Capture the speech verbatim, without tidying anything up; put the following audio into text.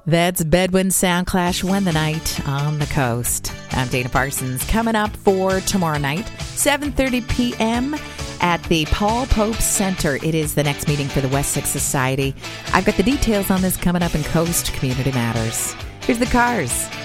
That's Bedouin Soundclash, When the Night on the Coast. I'm Dana Parsons. Coming up for tomorrow night, seven thirty p.m. at the Paul Pope Center. It is the next meeting for the Wessex Society. I've got the details on this coming up in Coast Community Matters. Here's the Cars.